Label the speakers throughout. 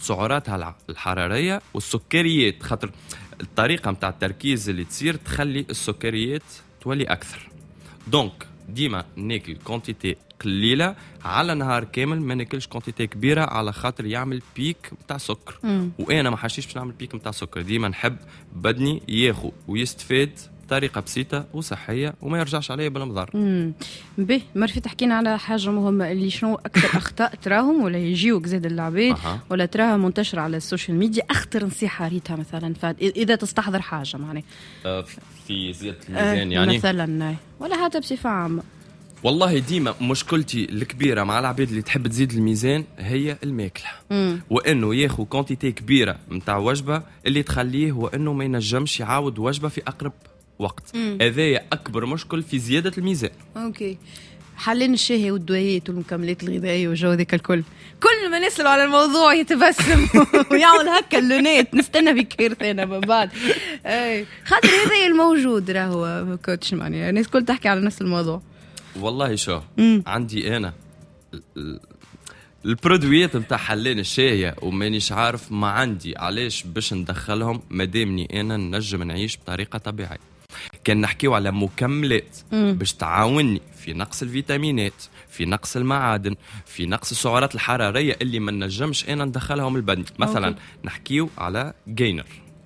Speaker 1: سعراتها الحراريه والسكريات، خاطر الطريقه متاع التركيز اللي تصير تخلي السكريات تولي اكثر. دونك ديما ناكل كونتيتي قليله على نهار كامل، ما ناكلش كونتيتي كبيره على خاطر يعمل بيك متاع سكر. وانا ما حاشيش باش نعمل بيك متاع سكر، ديما نحب بدني ياخذ ويستفاد بطريقه بسيطه وصحيه وما يرجعش عليه بالمضر.
Speaker 2: به مرفي تحكينا على حاجه مهمه، اللي شنو اكثر اخطاء تراهم ولا يجيوك زاد العباد ولا تراها منتشره على السوشيال ميديا، اخطر نصيحه ريتها مثلا اذا تستحضر حاجه معناها
Speaker 1: في زياده الميزان يعني
Speaker 2: مثلا، ولا حتى بصفه عامه؟
Speaker 1: والله ديما مشكلتي الكبيره مع العباد اللي تحب تزيد الميزان هي الماكله، وانه ياخذ كونتيتي كبيره متاع وجبه اللي تخليه وانه ما ينجمش يعاود وجبه في اقرب وقت. هذا اكبر مشكل في زياده الميزان.
Speaker 2: اوكي، حلين الشهي والدويات والمكملات الغذائيه والجو ذاك الكل، كل ما نسألوا على الموضوع يتبسم ويعمل هكا اللونات، نستنى بكير ثاني من بعد. خاطر هذا الموجود راهو كوتش، معني الناس كل تحكي على نفس الموضوع.
Speaker 1: والله شو عندي انا البرودويات نتاع حلين الشاي ومانيش عارف ما عندي علاش باش ندخلهم مادامني انا نجم نعيش بطريقه طبيعيه. كان نحكيو على مكملات باش تعاوني في نقص الفيتامينات، في نقص المعادن، في نقص السعرات الحراريه اللي ما نجمش انا ندخلهم البدن. مثلا نحكيو على جينر،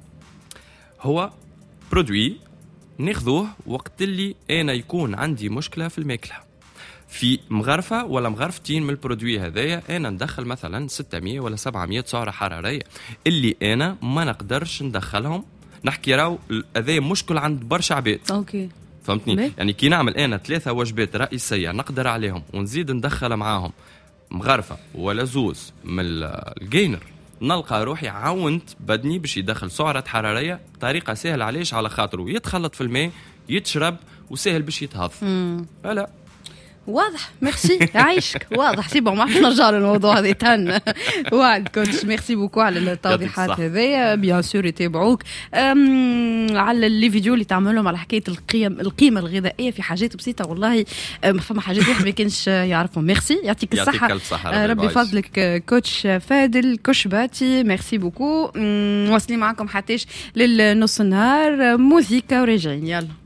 Speaker 1: هو برودوي ناخذوه وقت اللي انا يكون عندي مشكله في الماكله، في مغرفه ولا مغرفتين من البرودوي هذايا انا ندخل مثلا 600 ولا 700 سعره حراريه اللي انا ما نقدرش ندخلهم. نحكي راو هذا مشكل عند برشا عباد.
Speaker 2: اوكي
Speaker 1: فهمتني؟ يعني كي نعمل انا 3 وجبات رئيسيه نقدر عليهم ونزيد ندخل معاهم مغرفه ولا زوز من الجينر، نلقى روحي عاونت بدني باش يدخل سعرات حراريه بطريقه سهله. علاش؟ على خاطره يتخلط في الماء، يتشرب وسهل باش يتهضم. فلا
Speaker 2: واضح، ميرسي يعيشك، واضح سي بون، ما عرفش نرجع للموضوع هذا تن واحد كوتش. ميرسي بوكو على التوضيحات هذيا. بيان سور يتابعوك على اللي فيديو اللي تعملهم على حكايه القيمه الغذائيه في حاجات بسيطه، والله فما حاجات واحد ما كانش يعرفهم. ميرسي، يعطيك الصحه، ربي فضلك كوتش فادل كشباتي. ميرسي بوكو. واصلين معكم حتىش للنص النهار، موسيقى وراجعين. يلا.